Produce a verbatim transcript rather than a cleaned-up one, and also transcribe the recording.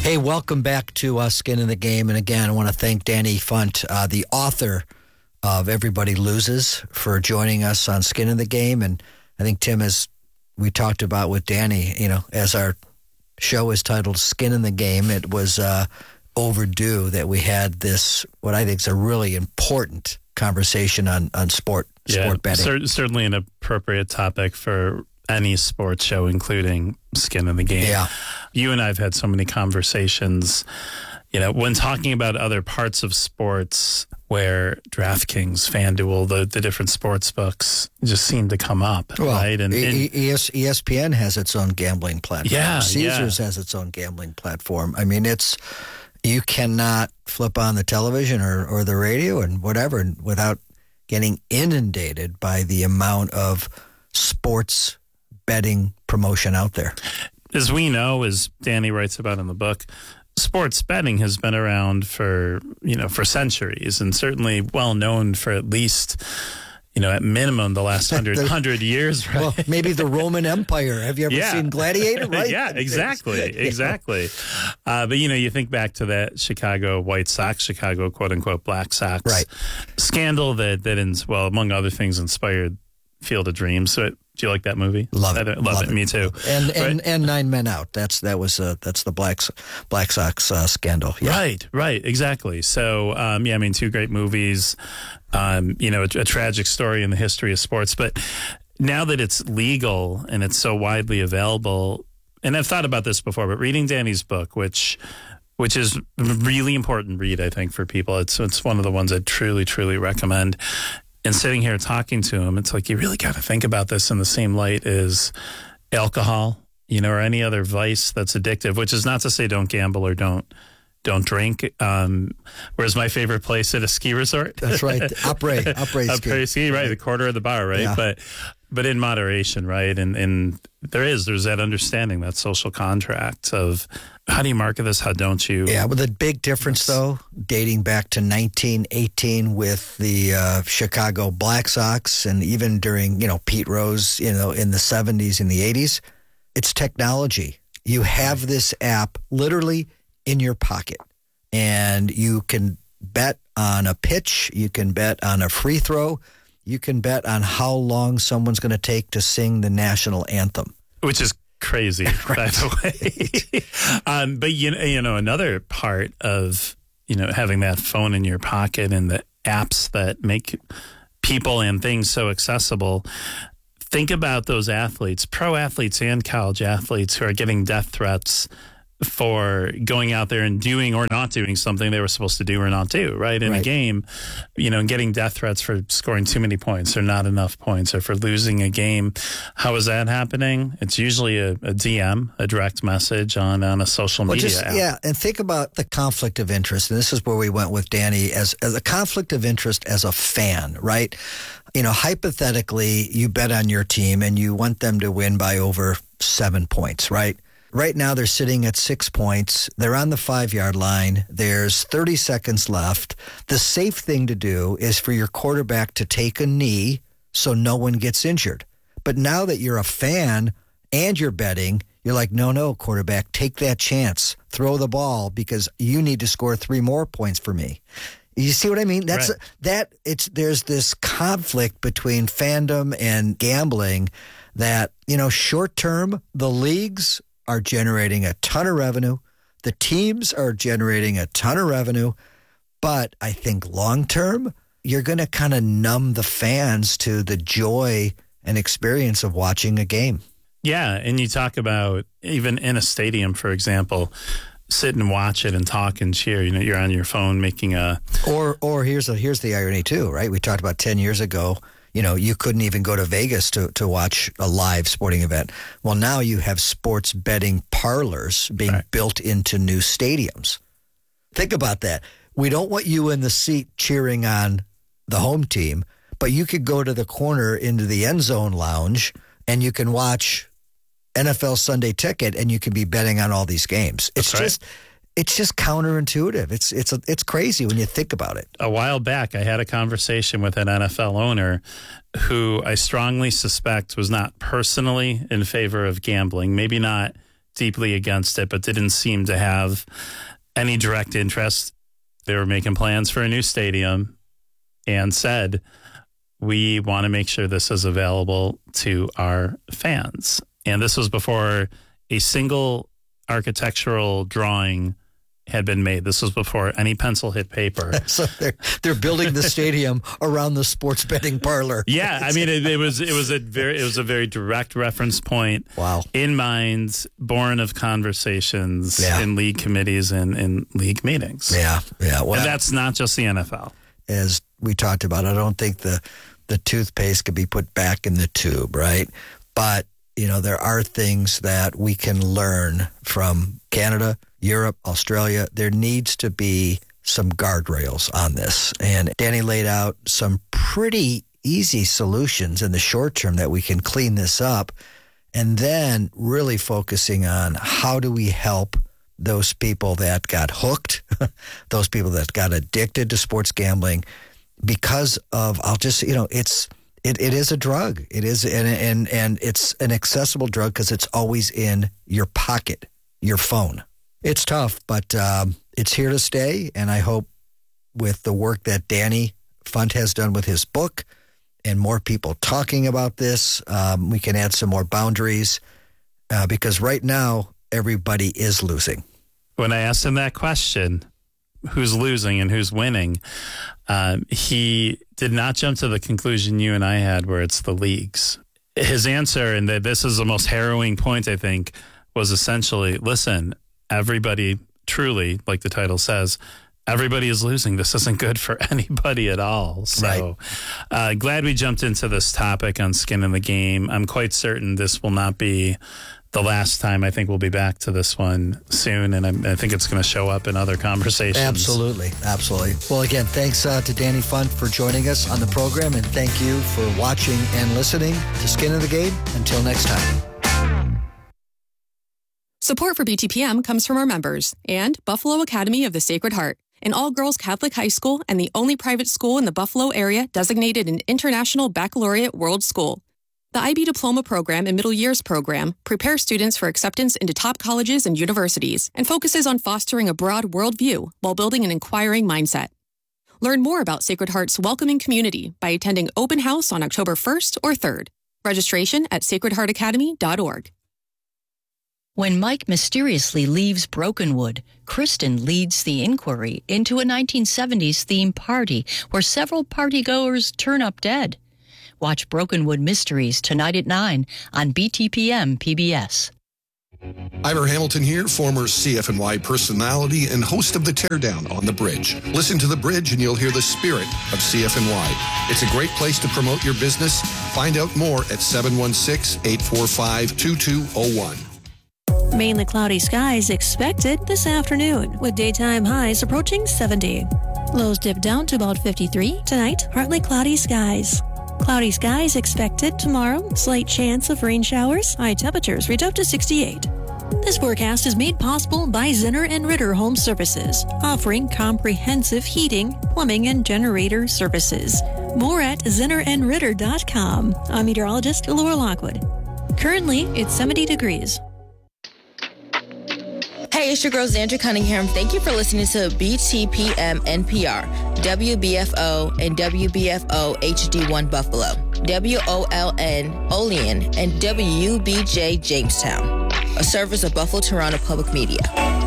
Hey, welcome back to uh, Skin in the Game. And again, I want to thank Danny Funt, uh, the author of Everybody Loses, for joining us on Skin in the Game. And I think, Tim, as we talked about with Danny, you know, as our show is titled Skin in the Game, it was uh, overdue that we had this, what I think is a really important conversation on, on sport, yeah, sport betting. Cer- certainly an appropriate topic for any sports show, including Skin in the Game. Yeah. You and I have had so many conversations, you know, when talking about other parts of sports where DraftKings, FanDuel, the, the different sports books just seem to come up, well, right? And, and E S P N has its own gambling platform. Yeah, Caesars yeah. has its own gambling platform. I mean, it's, you cannot flip on the television or, or the radio and whatever without getting inundated by the amount of sports betting promotion out there. As we know, as Danny writes about in the book, sports betting has been around for, you know, for centuries, and certainly well known for at least, you know, at minimum the last hundred, the, hundred years, right? Well, maybe the Roman Empire. Have you ever yeah. seen Gladiator? Right? yeah, exactly, exactly. Uh, but, you know, you think back to that Chicago White Sox, Chicago quote-unquote Black Sox right. scandal that, that ins- well, among other things, inspired Field of Dreams. So, do you like that movie? Love it. Love, love it. it. Me too. And and, right? and Nine Men Out. That's that was uh, that's the Black Black Sox uh, scandal. Yeah. Right. Right. Exactly. So um, yeah, I mean, two great movies. Um, you know, a, a tragic story in the history of sports. But now that it's legal and it's so widely available, and I've thought about this before, but reading Danny's book, which which is a really important read, I think, for people. It's it's one of the ones I truly, truly recommend. And sitting here talking to him, it's like you really got to think about this in the same light as alcohol, you know, or any other vice that's addictive, which is not to say don't gamble or don't don't drink. Um, whereas my favorite place at a ski resort. That's right. Après, après ski. Après ski, right. The quarter of the bar, right? Yeah. But but in moderation, right? And and there is, there's that understanding, that social contract of how do you market this? How don't you? Yeah, but the big difference, though, dating back to nineteen eighteen with the uh, Chicago Black Sox and even during, you know, Pete Rose, you know, in the seventies and the eighties, it's technology. You have this app literally in your pocket, and you can bet on a pitch, you can bet on a free throw, you can bet on how long someone's going to take to sing the national anthem. Which is crazy, right. by the way. um, but, you know, you know, another part of, you know, having that phone in your pocket and the apps that make people and things so accessible, think about those athletes, pro athletes and college athletes, who are getting death threats for going out there and doing or not doing something they were supposed to do or not do, right? In right. a game, you know, and getting death threats for scoring too many points or not enough points or for losing a game. How is that happening? It's usually a, a D M, a direct message on, on a social well, media just, app. Yeah, and think about the conflict of interest. And this is where we went with Danny, as, as a conflict of interest as a fan, right? You know, hypothetically, you bet on your team and you want them to win by over seven points, right? Right now, they're sitting at six points. They're on the five-yard line. There's thirty seconds left. The safe thing to do is for your quarterback to take a knee so no one gets injured. But now that you're a fan and you're betting, you're like, no, no, quarterback, take that chance. Throw the ball because you need to score three more points for me. You see what I mean? That's right. that. It's there's this conflict between fandom and gambling that, you know, short term, the leagues are generating a ton of revenue. The teams are generating a ton of revenue. But I think long term, you're going to kind of numb the fans to the joy and experience of watching a game. Yeah. And you talk about even in a stadium, for example, sit and watch it and talk and cheer. You know, you're on your phone making a. Or, or here's a, here's the irony too, right? We talked about ten years ago. You know, you couldn't even go to Vegas to, to watch a live sporting event. Well, now you have sports betting parlors being right. built into new stadiums. Think about that. We don't want you in the seat cheering on the home team, but you could go to the corner into the end zone lounge and you can watch N F L Sunday Ticket and you can be betting on all these games. It's That's just... right. It's just counterintuitive. It's it's a, it's crazy when you think about it. A while back, I had a conversation with an N F L owner who I strongly suspect was not personally in favor of gambling, maybe not deeply against it, but didn't seem to have any direct interest. They were making plans for a new stadium and said, we want to make sure this is available to our fans. And this was before a single architectural drawing had been made. This was before any pencil hit paper. So they're they're building the stadium around the sports betting parlor. Yeah, I mean, it, it was it was a very it was a very direct reference point. Wow. In mind, born of conversations yeah. in league committees and in league meetings. Yeah, yeah. Well, and that's not just the N F L. As we talked about, I don't think the the toothpaste could be put back in the tube, right? But you know, there are things that we can learn from Canada, Europe, Australia. There needs to be some guardrails on this. And Danny laid out some pretty easy solutions in the short term that we can clean this up. And then really focusing on how do we help those people that got hooked, those people that got addicted to sports gambling because of, I'll just, you know, it's, It it is a drug. It is, and and and it's an accessible drug because it's always in your pocket, your phone. It's tough, but um, it's here to stay. And I hope with the work that Danny Funt has done with his book and more people talking about this, um, we can add some more boundaries uh, because right now everybody is losing. When I asked him that question, who's losing and who's winning, um, he did not jump to the conclusion you and I had where it's the leagues. His answer, and this is the most harrowing point, I think, was essentially, listen, everybody truly, like the title says, everybody is losing. This isn't good for anybody at all. So right. uh, glad we jumped into this topic on Skin in the Game. I'm quite certain this will not be the last time. I think we'll be back to this one soon, and I'm, I think it's going to show up in other conversations. Absolutely, absolutely. Well, again, thanks uh, to Danny Funt for joining us on the program, and thank you for watching and listening to Skin in the Game. Until next time. Support for B T P M comes from our members and Buffalo Academy of the Sacred Heart, an all-girls Catholic high school and the only private school in the Buffalo area designated an International Baccalaureate World School. The I B Diploma Program and Middle Years Program prepares students for acceptance into top colleges and universities and focuses on fostering a broad worldview while building an inquiring mindset. Learn more about Sacred Heart's welcoming community by attending Open House on October first or third. Registration at sacred heart academy dot org. When Mike mysteriously leaves Brokenwood, Kristen leads the inquiry into a nineteen seventies themed party where several partygoers turn up dead. Watch Brokenwood Mysteries tonight at nine on B T P M P B S. Ivor Hamilton here, former C F N Y personality and host of The Teardown on The Bridge. Listen to The Bridge and you'll hear the spirit of C F N Y. It's a great place to promote your business. Find out more at seven one six, eight four five, two two zero one. Mainly cloudy skies expected this afternoon, with daytime highs approaching seventy. Lows dip down to about fifty-three. Tonight, partly cloudy skies. Cloudy skies expected tomorrow. Slight chance of rain showers. High temperatures reach up to sixty-eight. This forecast is made possible by Zinner and Ritter Home Services, offering comprehensive heating, plumbing, and generator services. More at zinner and ritter dot com. I'm meteorologist Laura Lockwood. Currently, it's seventy degrees. Hey, it's your girl Xandra Cunningham. Thank you for listening to B T P M N P R, W B F O, and W B F O H D one Buffalo, W O L N Olean, and W B J Jamestown, a service of Buffalo Toronto Public Media.